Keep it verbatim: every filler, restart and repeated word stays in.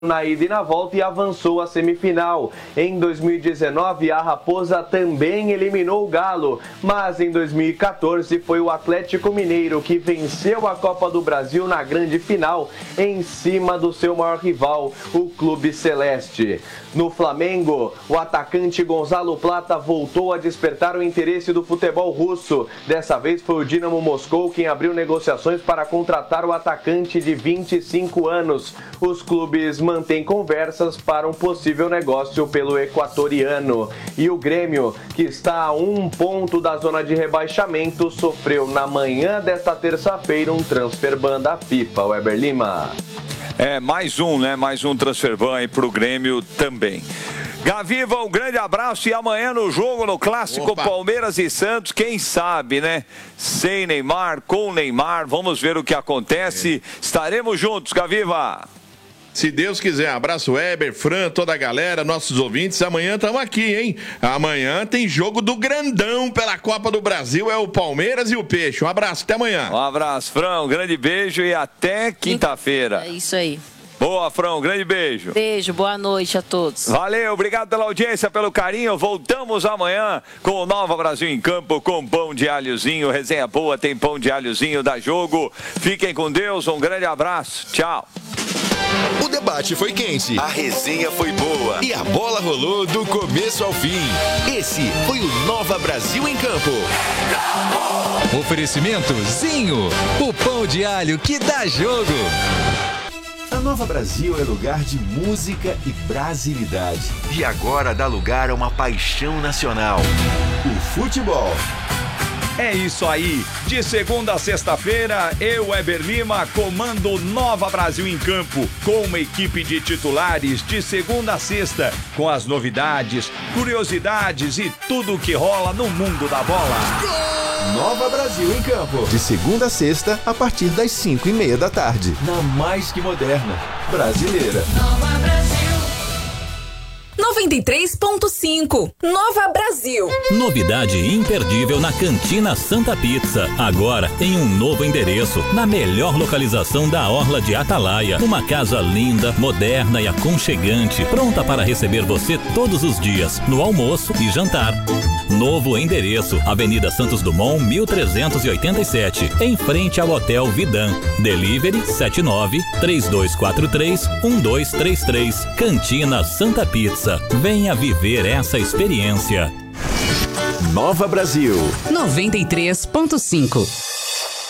na ida e na volta e avançou à semifinal. Em dois mil e dezenove, a Raposa também eliminou o Galo, mas em dois mil e quatorze foi o Atlético Mineiro que venceu a Copa do Brasil na grande final, em cima do seu maior rival, o Clube Celeste. No Flamengo, o atacante Gonzalo Plata voltou a despertar o interesse do futebol russo. Dessa vez foi o Dinamo Moscou quem abriu negociações para contratar o atacante de vinte e cinco anos. Os clubes mantém conversas para um possível negócio pelo equatoriano. E o Grêmio, que está a um ponto da zona de rebaixamento, sofreu na manhã desta terça-feira um transfer ban da FIFA. Weber Lima. É, mais um, né? Mais um transfer ban aí pro Grêmio também. Gaviva, um grande abraço e amanhã no jogo, no clássico Opa. Palmeiras e Santos, quem sabe, né? Sem Neymar, com Neymar, vamos ver o que acontece. É. Estaremos juntos, Gaviva. Se Deus quiser. Abraço, Weber, Fran, toda a galera, nossos ouvintes. Amanhã estamos aqui, hein? Amanhã tem jogo do grandão pela Copa do Brasil. É o Palmeiras e o Peixe. Um abraço, até amanhã. Um abraço, Fran. Um grande beijo e até quinta-feira. É isso aí. Boa, Fran. Um grande beijo. Beijo, boa noite a todos. Valeu, obrigado pela audiência, pelo carinho. Voltamos amanhã com o Nova Brasil em Campo, com pão de alhozinho. Resenha boa, tem pão de alhozinho da Jogo. Fiquem com Deus, um grande abraço. Tchau. O debate foi quente, a resenha foi boa e a bola rolou do começo ao fim. Esse foi o Nova Brasil em Campo. Oferecimento Zinho, o pão de alho que dá jogo. A Nova Brasil é lugar de música e brasilidade. E agora dá lugar a uma paixão nacional: o futebol. É isso aí, de segunda a sexta-feira, eu, Weber Lima, comando Nova Brasil em Campo, com uma equipe de titulares de segunda a sexta, com as novidades, curiosidades e tudo o que rola no mundo da bola. Nova Brasil em Campo, de segunda a sexta, a partir das cinco e meia da tarde, na mais que moderna, brasileira. Nova Brasil. noventa e três ponto cinco. Nova Brasil. Novidade imperdível na Cantina Santa Pizza. Agora em um novo endereço, na melhor localização da Orla de Atalaia. Uma casa linda, moderna e aconchegante, pronta para receber você todos os dias, no almoço e jantar. Novo endereço, Avenida Santos Dumont, mil trezentos e oitenta e sete, em frente ao Hotel Vidan. Delivery sete nove, três dois quatro três, um dois três três. Cantina Santa Pizza. Venha viver essa experiência. Nova Brasil noventa e três ponto cinco.